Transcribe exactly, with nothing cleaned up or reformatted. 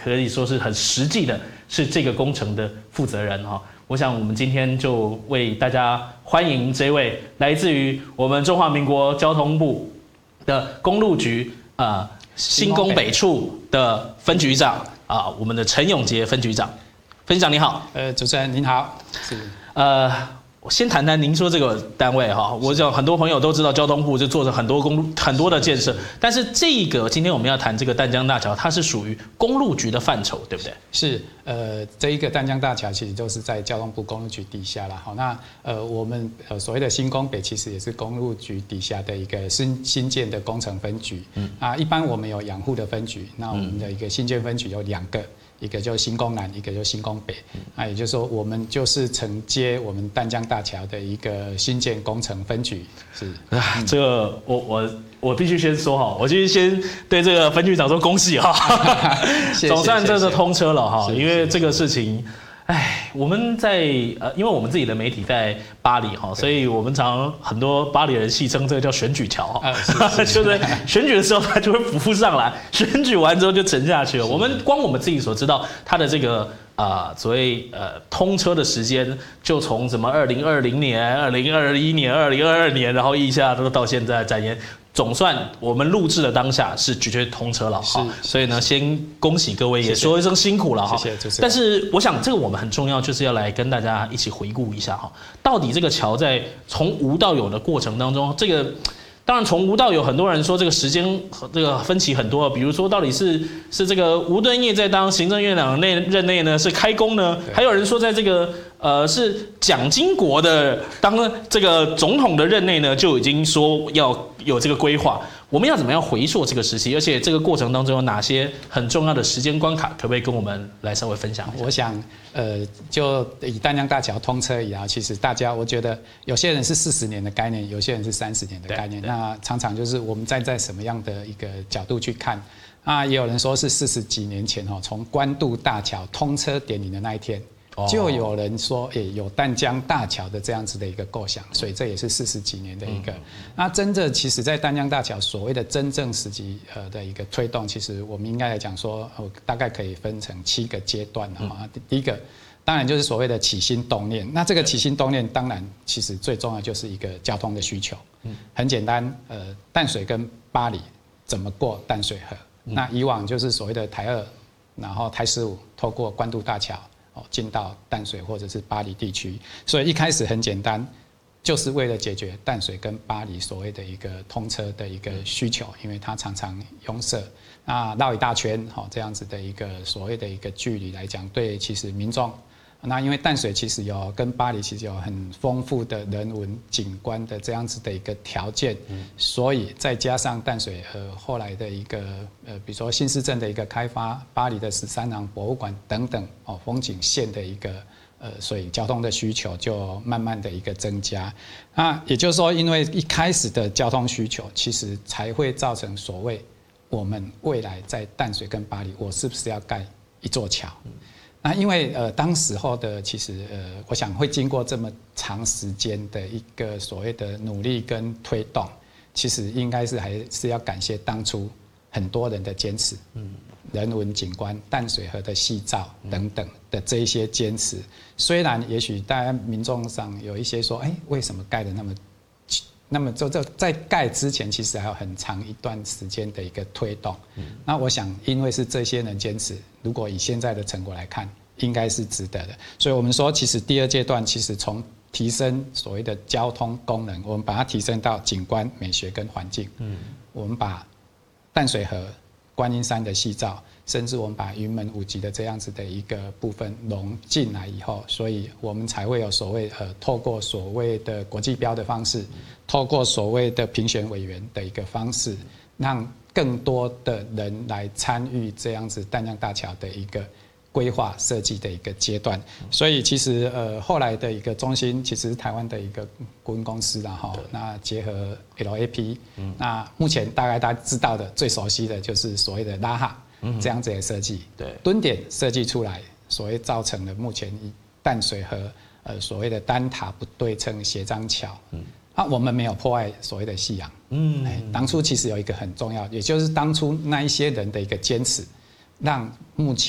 可以说是很实际的，是这个工程的负责人哈。我想我们今天就为大家欢迎这位来自于我们中华民国交通部的公路局啊新工北处的分局长啊，我们的陈永杰分局长。分局长你好。 呃，主持人您好。是。 呃。我先谈谈您说这个单位哈，我想很多朋友都知道交通部就做着很多公路很多的建设，但是这个今天我们要谈这个淡江大桥，它是属于公路局的范畴，对不对？ 是，呃，这一个淡江大桥其实都是在交通部公路局底下啦。好，那呃我们呃所谓的新工北其实也是公路局底下的一个新新建的工程分局。嗯啊，一般我们有养护的分局，那我们的一个新建分局有两个。一个就新工南，一个就新工北，那也就是说，我们就是承接我们淡江大桥的一个新建工程分局。是啊，这个我我我必须先说哈，我必须先对这个分局长说恭喜哈，总算这是通车了哈，因为这个事情。哎，我们在呃，因为我们自己的媒体在巴黎哈，所以我们常很多巴黎人戏称这个叫选举桥哈，就是选举的时候它就会浮上来，选举完之后就沉下去了。我们光我们自己所知道它的这个啊、呃、所谓呃通车的时间，就从什么二零二零年、二零二一年、二零二二年，然后一下都到现在展延。总算我们录制的当下是绝对通车了哈，所以呢，先恭喜各位，也说一声辛苦了哈。 谢谢。 但是我想这个我们很重要，就是要来跟大家一起回顾一下哈，到底这个桥在从无到有的过程当中，这个当然从无到有，很多人说这个时间这个分歧很多，比如说到底是是这个吴敦义在当行政院长内任内呢是开工呢，还有人说在这个。呃，是蒋经国的当这个总统的任内呢，就已经说要有这个规划。我们要怎么样回溯这个时期？而且这个过程当中有哪些很重要的时间关卡？可不可以跟我们来稍微分享一下？ 我想，呃，就以淡江大桥通车以来，其实大家我觉得有些人是四十年的概念，有些人是三十年的概念。那常常就是我们站在什么样的一个角度去看？啊，也有人说是四十几年前哈，从关渡大桥通车典礼的那一天。就有人说，诶，有淡江大桥的这样子的一个构想，所以这也是四十几年的一个。那真正其实，在淡江大桥所谓的真正实际呃的一个推动，其实我们应该来讲说，大概可以分成七个阶段啊。第一个，当然就是所谓的起心动念。那这个起心动念，当然其实最重要就是一个交通的需求。很简单，呃，淡水跟巴黎怎么过淡水河？那以往就是所谓的台二，然后台十五透过关渡大桥。哦，进到淡水或者是巴黎地区，所以一开始很简单，就是为了解决淡水跟巴黎所谓的一个通车的一个需求，因为它常常拥塞，那绕一大圈，好这样子的一个所谓的一个距离来讲，对其实民众。那因为淡水其实有跟巴黎其实有很丰富的人文景观的这样子的一个条件，嗯、所以再加上淡水呃后来的一个呃比如说新市镇的一个开发，巴黎的十三行博物馆等等哦风景线的一个呃所以交通的需求就慢慢的一个增加。那也就是说，因为一开始的交通需求，其实才会造成所谓我们未来在淡水跟巴黎，我是不是要盖一座桥？嗯那因为呃，当时候的其实呃，我想会经过这么长时间的一个所谓的努力跟推动，其实应该是还是要感谢当初很多人的坚持，嗯，人文景观、淡水河的夕照等等的这一些坚持。虽然也许大家民众上有一些说，哎，为什么盖的那么？那么就这在盖之前，其实还有很长一段时间的一个推动。嗯、那我想，因为是这些人坚持，如果以现在的成果来看，应该是值得的。所以我们说，其实第二阶段，其实从提升所谓的交通功能，我们把它提升到景观、美学跟环境。嗯，我们把淡水河、观音山的夕照，甚至我们把云门舞集的这样子的一个部分融进来以后，所以我们才会有所谓呃，透过所谓的国际标的方式，透过所谓的评选委员的一个方式，让更多的人来参与这样子淡江大桥的一个规划设计的一个阶段。所以其实呃后来的一个中心，其实是台湾的一个顾问公司啦哈，那结合 L A P， 那目前大概大家知道的最熟悉的就是所谓的拉哈。这样子的设计，对蹲点设计出来，所谓造成了目前淡水河呃所谓的单塔不对称斜张桥，嗯，啊我们没有破坏所谓的夕阳，嗯，哎，当初其实有一个很重要，也就是当初那一些人的一个坚持，让目前